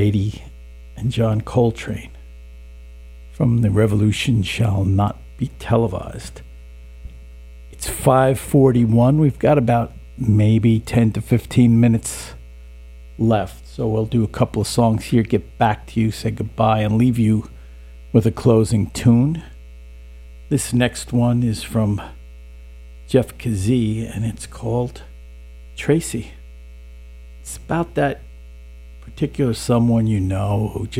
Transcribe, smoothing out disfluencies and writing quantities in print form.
Brady and John Coltrane from The Revolution Shall Not Be Televised. It's 5:41. We've got about maybe 10 to 15 minutes left, so we'll do a couple of songs here, get back to you, say goodbye, and leave you with a closing tune. This next one is from Jeff Kazee, and it's called Tracy. It's about that particular someone you know who just